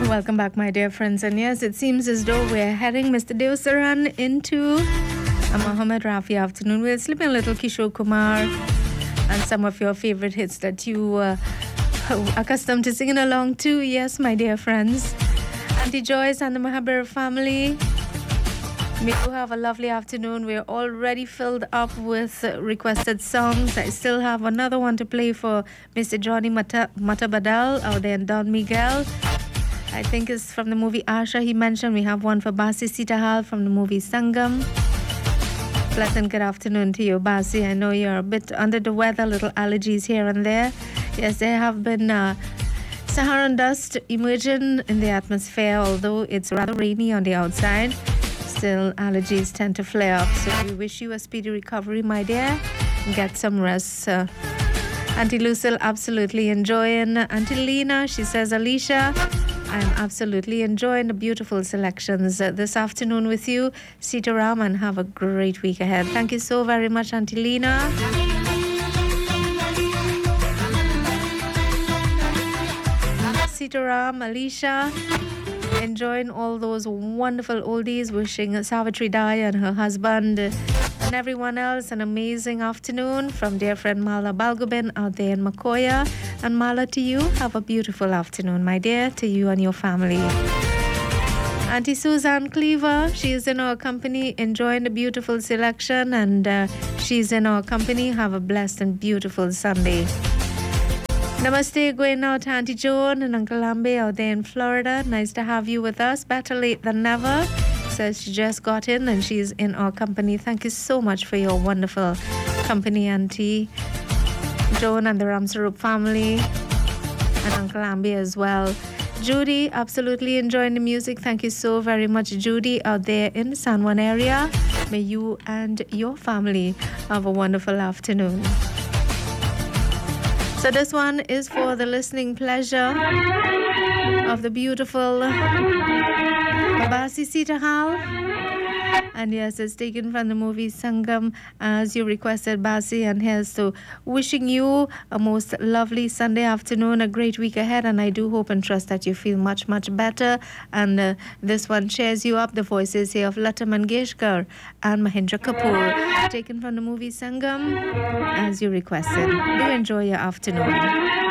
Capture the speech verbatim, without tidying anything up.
Welcome back, my dear friends. And yes, it seems as though we're heading, Mister Deosaran, into a Mohammed Rafi afternoon. We're slipping a little Kishore Kumar and some of your favorite hits that you uh, are accustomed to singing along to. Yes, my dear friends. Auntie Joyce and the Mahabir family, may you have a lovely afternoon. We're already filled up with uh, requested songs. I still have another one to play for Mister Johnny Mata- Matabadal out there in Don Miguel. I think it's from the movie Asha. He mentioned we have one for Basi Sitahal from the movie Sangam. Pleasant good afternoon to you, Basi. I know you're a bit under the weather, little allergies here and there. Yes, there have been uh, Saharan dust emerging in the atmosphere, although it's rather rainy on the outside. Still, allergies tend to flare up. So we wish you a speedy recovery, my dear. Get some rest. Uh, Auntie Lucille, absolutely enjoying. Auntie Lena, she says, Alicia, I'm absolutely enjoying the beautiful selections uh, this afternoon with you. Sitaram, and have a great week ahead. Thank you so very much, Auntie Lena. Sitaram, Alicia, enjoying all those wonderful oldies. Wishing Savitri Dai and her husband and everyone else an amazing afternoon from dear friend Mala Balgobin out there in Makoya. And Mala, to you, have a beautiful afternoon, my dear, to you and your family. Auntie Suzanne Cleaver, she is in our company, enjoying the beautiful selection, and uh, she's in our company. Have a blessed and beautiful Sunday. Namaste, going out to Auntie Joan and Uncle Ambe out there in Florida. Nice to have you with us. Better late than never. Says she just got in and she's in our company. Thank you so much for your wonderful company, Auntie Joan and the Ramsarup family, and Uncle Ambi as well. Judy, absolutely enjoying the music. Thank you so very much, Judy, out there in the San Juan area. May you and your family have a wonderful afternoon. So this one is for the listening pleasure of the beautiful Basi Sitahal. And yes, it's taken from the movie Sangam, as you requested, Basi. And here's to wishing you a most lovely Sunday afternoon, a great week ahead. And I do hope and trust that you feel much, much better. And uh, this one cheers you up. The voices here of Lata Mangeshkar and Mahendra Kapoor, taken from the movie Sangam, as you requested. Do enjoy your afternoon.